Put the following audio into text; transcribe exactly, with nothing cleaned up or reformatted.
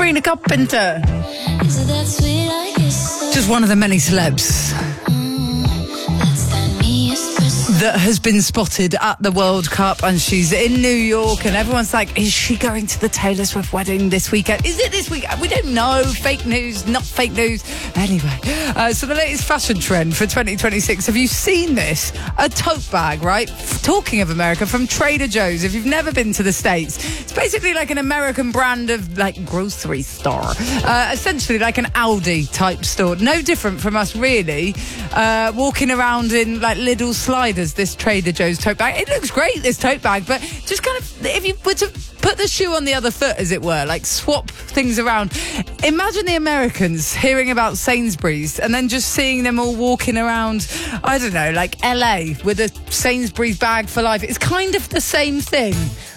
Sabrina Carpenter. Just one of the many celebs that has been spotted at the World Cup, and she's in New York, and everyone's like, is she going to the Taylor Swift wedding this weekend? Is it this weekend? We don't know. Fake news, not fake news. Anyway, uh, so the latest fashion trend for twenty twenty-six, have you seen this? A tote bag, right? Talking of America, from Trader Joe's. If you've never been to the States, it's basically like an American brand of like grocery store. Uh, essentially like an Aldi type store. No different from us, really. Uh, walking around in like Lidl sliders, this Trader Joe's tote bag. It looks great, this tote bag, but just kind of, if you were to put the shoe on the other foot, as it were, like swap things around. Imagine the Americans hearing about Sainsbury's and then just seeing them all walking around, I don't know, like L A with a Sainsbury's bag for life. It's kind of the same thing.